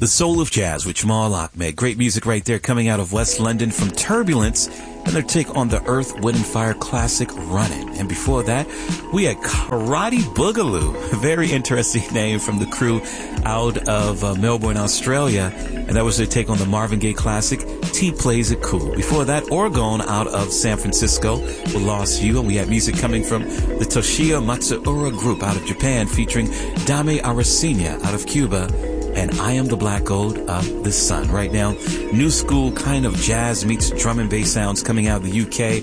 The Soul of Jazz with Jamal Ahmed. Great music right there coming out of West London from Turbulence and their take on the Earth, Wind and Fire classic Runnin'. And before that, we had Karate Boogaloo, a very interesting name from the crew out of Melbourne, Australia. And that was their take on the Marvin Gaye classic T Plays It Cool. Before that, Orgone out of San Francisco with Lost You. And we had music coming from the Toshiya Matsuura group out of Japan featuring Dame Aracena out of Cuba. And I Am the Black Gold of the Sun. Right now, new school kind of jazz meets drum and bass sounds coming out of the UK.